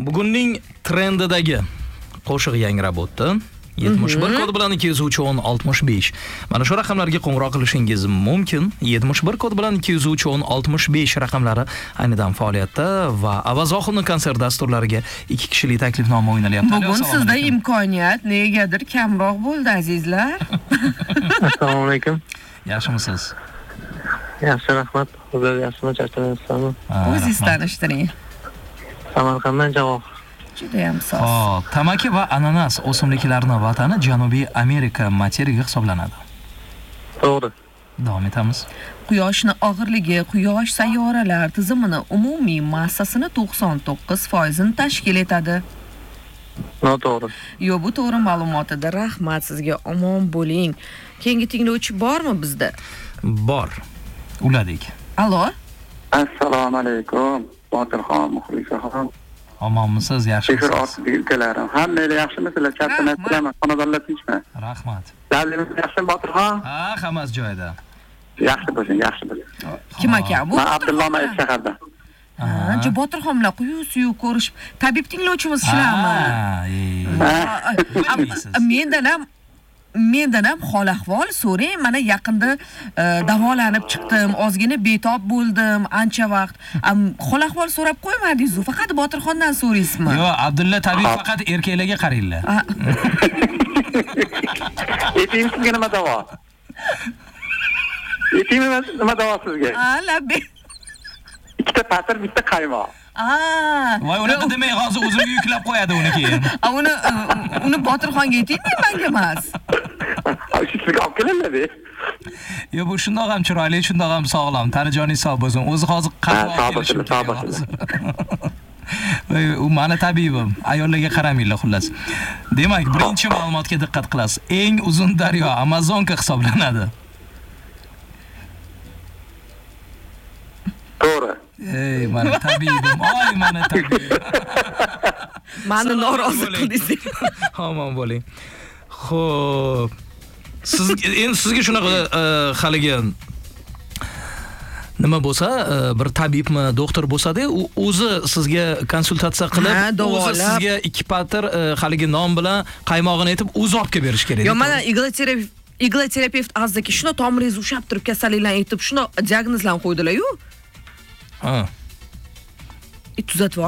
Bugunning trendidagi qo'shiq yangrab o'tdi. 71 kod bilan 203 65. Mana shu raqamlarga qo'ng'iroq qilishingiz mumkin. 71 kod bilan 203 65 raqamlari aynidan faoliyatda va Avazoxilning konsert dasturlariga 2 kishilik taklifnoma o'ynalyapti. Bugun sizda imkoniyat negadir kamroq bo'ldi, azizlar. Assalomu alaykum. Yaxshimisiz? Yaxshi, rahmat. Sizlar yaxshimi, charchamayapsizmi? O'zingiz tanishtiring. Samarqanddan javob. Juda ham soz. Xo'p, tamaki va ananas o'simliklarining vatani Janubiy Amerika materigi hisoblanadi. To'g'ri. Davom etamiz. Quyoshning og'irligi Quyosh sayyoralar tizimini umumiy massasini 99% ni tashkil etadi. Noto'g'ri. Yo, bu to'g'ri ma'lumot edi. Rahmat sizga. Omon bo'ling. Keyingi tinglovchi bormi bizda? Bor. Uladik. Allo? Assalomu alaykum. Botirxon, Muxlisaxon. Omonmisiz? Yaxshimisiz? Shukr ortiq ukalarim. Hammalar yaxshimisizlar? Chatdan xonadonlar tinchmi? Rahmat. Davletingiz yaxshimi, Botirxon? Ha, hammasi joyida. Yaxshi bo'ling, yaxshi bo'ling. Kim aka? Bu Men Abdulloh Mayiz shaharda. Ha, Botirxon bilan quyi-suyu ko'rishib, tabib tinglovchimiz shularmi? Mendan ham hol ahvol so'rang. Mana yaqinda davolanib chiqdim, ozgina betob bo'ldim, ancha vaqt. Hol ahvol so'rab qo'ymadingiz-ku, faqat Botirxondan so'raysizmi? Yo'q, Abdulla tabib faqat erkaklarga qaraylar. Yetingizga nima davo? Yetingizga nima davo sizga? Labbe. Ikkita patir, bitta qaymoq. Voy, unaqa demang, hozir o'zimga yuklab qo'yadi uni keyin. Uni Botirxonga aytingmi, menga emas. Sizga olib keladi. Yo, bu shundoq ham chiroyli, shundoq ham sog'lom. Tanijoningiz sog' bo'lsin. O'zi hozir qahva sog' Voy, u meni tabibim. Ayollarga qaramanglar xullas. Demak, birinchi ma'lumotga diqqat qilasiz. Eng uzun daryo Amazonka hisoblanadi. To'g'ri. Ey, mana tabibim. Oy, mana tabibim. Meni norozi qildingiz. Omon bo'ling. Xo'p. Sizga shunaqa haligi nima bo'lsa, bir tabibmi, doktor bo'lsa-da, u o'zi sizga konsultatsiya qilib, o'zi sizga 2 patir haligi non bilan qaymog'ini aytib, o'zi olib kelib berish kerak. Yo, mana igloterapevt azdaki shuni tomiringiz ushab turib kasalliklarni aytib, shuni diagnozlarni qo'ydilar-yu. Ha. Tuzatib